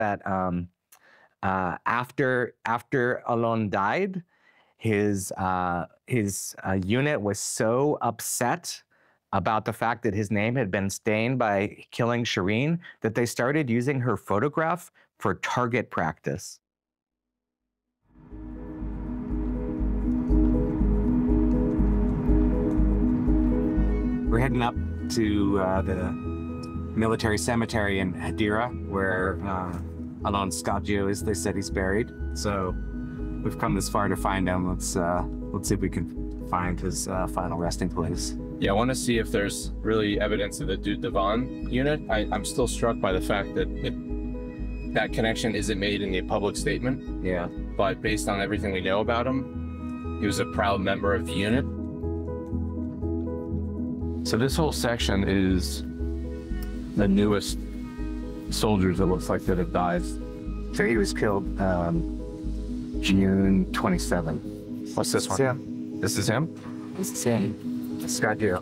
that after Alon died, his unit was so upset about the fact that his name had been stained by killing Shireen that they started using her photograph for target practice. We're heading up to the military cemetery in Hadira, where Alon Scaggio is. They said he's buried. So we've come this far to find him. Let's see if we can find his final resting place. Yeah, I want to see if there's really evidence of the Dut Divan unit. I'm still struck by the fact that that connection isn't made in a public statement. Yeah. But based on everything we know about him, he was a proud member of the unit. So this whole section is the newest soldiers, it looks like, that have died. So he was killed June 27. What's this one? Yeah. This is him? This is him. Scaggio.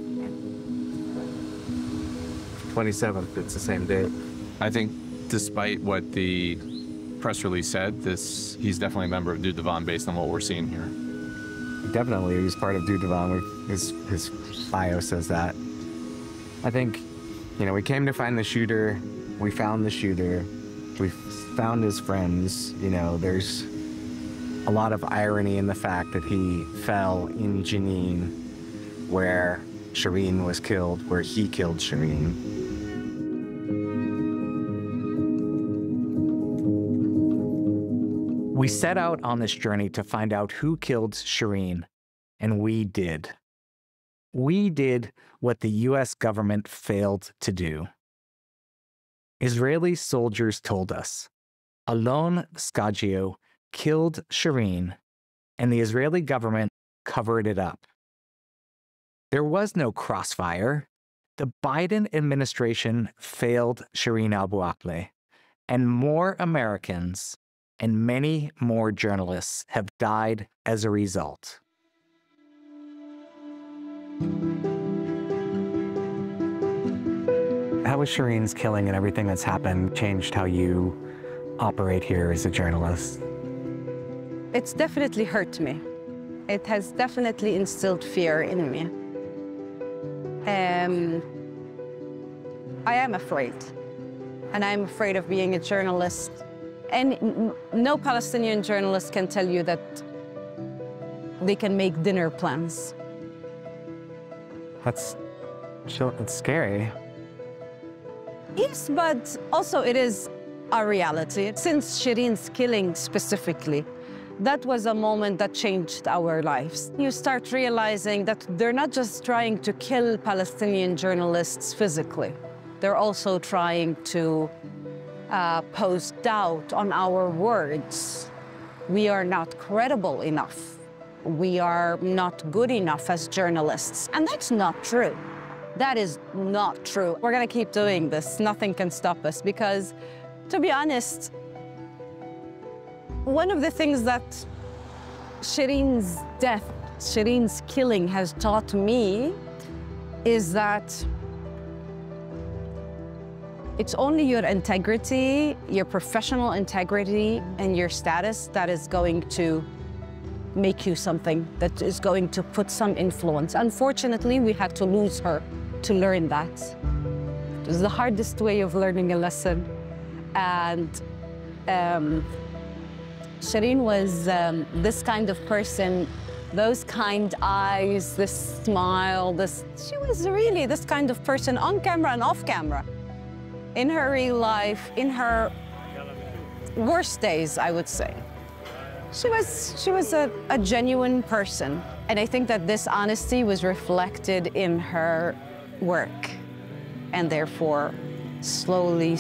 27th, it's the same day. I think despite what the press release said, he's definitely a member of Dut Divan based on what we're seeing here. Definitely, he's part of Dut Divan. His bio says that. I think, we came to find the shooter. We found the shooter. We found his friends. There's a lot of irony in the fact that he fell in Jenin, where Shireen was killed, where he killed Shireen. We set out on this journey to find out who killed Shireen, and we did. We did what the US government failed to do. Israeli soldiers told us Alon Scaggio killed Shireen, and the Israeli government covered it up. There was no crossfire. The Biden administration failed Shireen Abu Akleh, and more Americans and many more journalists have died as a result. How has Shireen's killing and everything that's happened changed how you operate here as a journalist? It's definitely hurt me. It has definitely instilled fear in me. I am afraid. And I'm afraid of being a journalist. And no Palestinian journalist can tell you that they can make dinner plans. That's scary. Yes, but also it is a reality. Since Shireen's killing specifically, that was a moment that changed our lives. You start realizing that they're not just trying to kill Palestinian journalists physically. They're also trying to pose doubt on our words. We are not credible enough. We are not good enough as journalists. And that's not true. That is not true. We're gonna keep doing this. Nothing can stop us because, to be honest, one of the things that Shireen's death, Shireen's killing has taught me is that it's only your integrity, your professional integrity, and your status that is going to make you something, that is going to put some influence. Unfortunately, we had to lose her to learn that. It was the hardest way of learning a lesson. And Shireen was this kind of person, those kind eyes, this smile, she was really this kind of person on camera and off camera. In her real life, in her worst days, I would say. She was a genuine person. And I think that this honesty was reflected in her work. And therefore, slowly,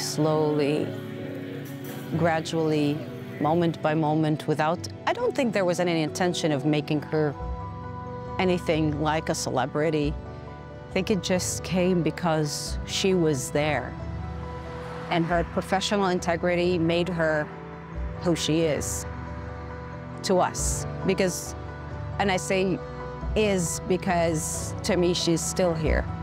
gradually, moment by moment, I don't think there was any intention of making her anything like a celebrity. I think it just came because she was there. And her professional integrity made her who she is to us. Because, and I say is because to me, she's still here.